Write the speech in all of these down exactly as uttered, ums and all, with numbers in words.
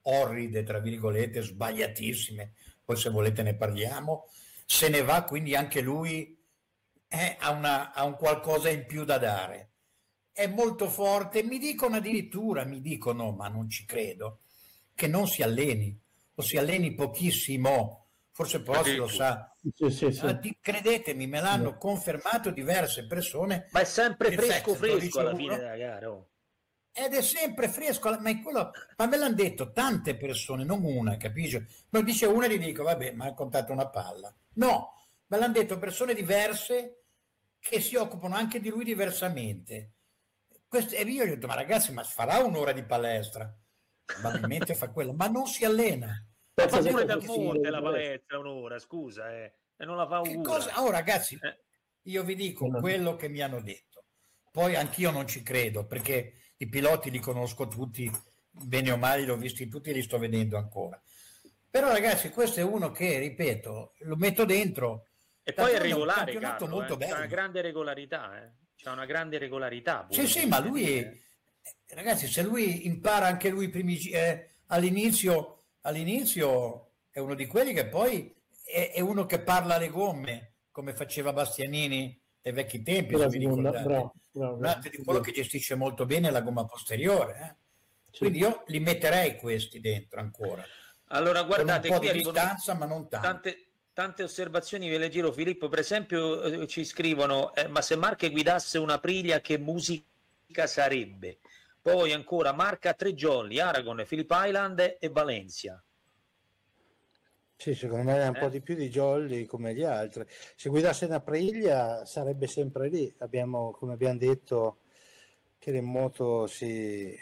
orride, tra virgolette, sbagliatissime, poi se volete ne parliamo, se ne va, quindi anche lui eh, ha, una, ha un qualcosa in più da dare. È molto forte, mi dicono addirittura, mi dicono, ma non ci credo, che non si alleni, o si alleni pochissimo, forse Pozzi lo sa. Sì, sì, sì. Ah, di, credetemi, me l'hanno confermato diverse persone. Ma è sempre fresco Infatti, fresco alla fine uno, della gara. Oh. Ed è sempre fresco, ma, è quello, ma me l'hanno detto tante persone, non una, capisci? Ma dice una e gli dico, vabbè, ma ha contato una palla. No, me l'hanno detto persone diverse che si occupano anche di lui diversamente. Questo, e io gli ho detto, ma ragazzi, ma farà un'ora di palestra? Probabilmente fa quello, ma non si allena. Ma fa pure dal monte la palestra un'ora, scusa, eh, e non la fa che augura. cosa? Oh ragazzi, eh. io vi dico quello che mi hanno detto. Poi anch'io non ci credo, perché i piloti li conosco tutti, bene o male li ho visti tutti e li sto vedendo ancora. Però ragazzi, questo è uno che, ripeto, lo metto dentro. E poi è regolare, è un campionato Carlo, molto eh? bello. C'ha una grande regolarità, eh? C'ha una grande regolarità. Sì, sì, ma lui, dire. ragazzi, se lui impara anche lui primi, eh, all'inizio, all'inizio è uno di quelli che poi è, è uno che parla alle gomme, come faceva Bastianini ai vecchi tempi, se vi ricordate. Bravo, bravo, un altro di quello che gestisce molto bene la gomma posteriore. Eh? Sì. Quindi io li metterei questi dentro ancora. Allora, guardate, con un po' qui di distanza, ma non tanto. Tante, tante osservazioni ve le giro, Filippo. Per esempio, eh, ci scrivono: eh, ma se Marche guidasse una Aprilia, che musica sarebbe? Poi ancora Marca tre jolly, Aragon, Phillip Island e Valencia. Sì, secondo me è un eh? po' di più di jolly come gli altri. Se guidasse una Aprilia sarebbe sempre lì. Abbiamo, come abbiamo detto, che le moto si,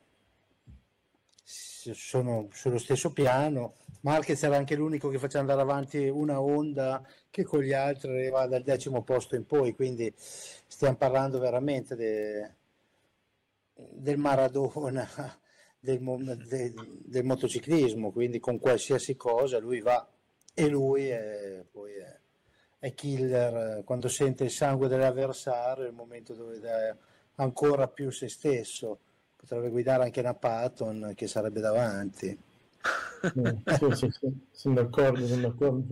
si sono sullo stesso piano. Marquez era anche l'unico che faceva andare avanti una Honda che con gli altri arriva dal decimo posto in poi, quindi stiamo parlando veramente de, del Maradona del, del, del motociclismo, quindi con qualsiasi cosa lui va, e lui è, poi è, è killer quando sente il sangue dell'avversario, il momento dove dà ancora più se stesso. Potrebbe guidare anche una Patton che sarebbe davanti. sì, sì, sì, sono d'accordo, sono d'accordo.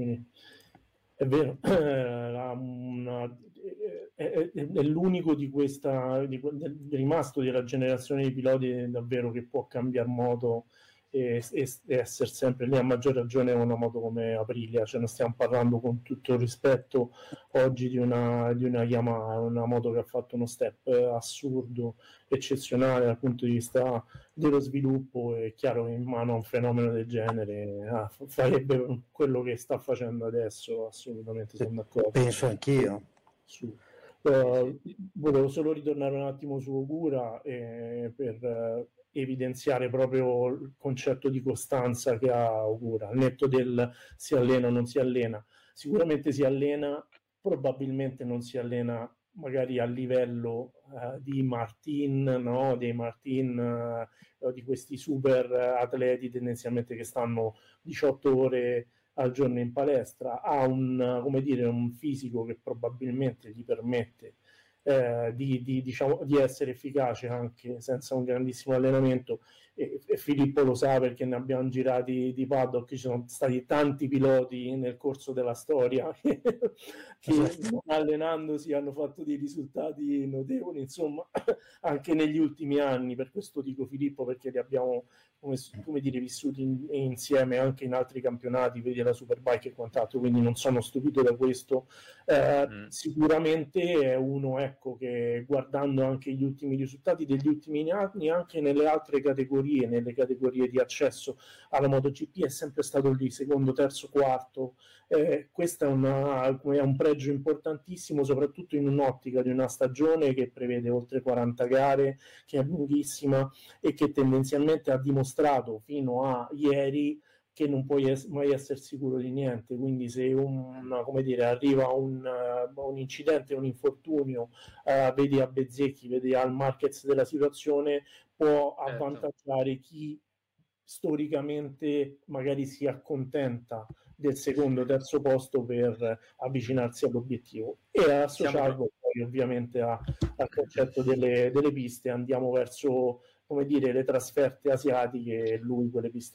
È vero, eh, una, è, è, è l'unico di questa, di, è rimasto della generazione di piloti davvero che può cambiare moto e, e, e essere sempre lì, a maggior ragione una moto come Aprilia. Cioè, non stiamo parlando, con tutto il rispetto, oggi di una, di una Yamaha, una moto che ha fatto uno step assurdo, eccezionale dal punto di vista dello sviluppo. È chiaro che in mano a un fenomeno del genere ah, farebbe quello che sta facendo adesso, assolutamente, sono d'accordo. Penso anch'io. Su. Uh, volevo solo ritornare un attimo su Ogura eh, per uh, evidenziare proprio il concetto di costanza che ha Ogura, al netto del si allena o non si allena. Sicuramente si allena, probabilmente non si allena magari a livello uh, di Martin, no? dei Martin, uh, di questi super atleti tendenzialmente che stanno diciotto ore al giorno in palestra. Ha un, come dire, un fisico che probabilmente gli permette eh, di, di, diciamo, di essere efficace anche senza un grandissimo allenamento, e, e Filippo lo sa perché ne abbiamo girati di paddock. Ci sono stati tanti piloti nel corso della storia che, che non allenandosi hanno fatto dei risultati notevoli, insomma, anche negli ultimi anni. Per questo dico Filippo, perché li abbiamo come, come dire, vissuti in, insieme anche in altri campionati, vedi la Superbike e quant'altro, quindi non sono stupito da questo. Eh, mm. Sicuramente è uno, ecco, che guardando anche gli ultimi risultati degli ultimi anni, anche nelle altre categorie, nelle categorie di accesso alla MotoGP, è sempre stato lì, secondo, terzo, quarto. Eh, questo è, una, è un pregio importantissimo, soprattutto in un'ottica di una stagione che prevede oltre quaranta gare, che è lunghissima e che tendenzialmente ha dimostrato fino a ieri che non puoi es- mai essere sicuro di niente. Quindi se un, come dire, arriva un, uh, un incidente, un infortunio, uh, vedi a Bezzecchi, vedi al Marquez della situazione, può avvantaggiare chi storicamente magari si accontenta del secondo, terzo posto per avvicinarsi all'obiettivo, e associarlo poi ovviamente a, al concetto delle, delle piste. Andiamo verso, come dire, le trasferte asiatiche, e lui quelle piste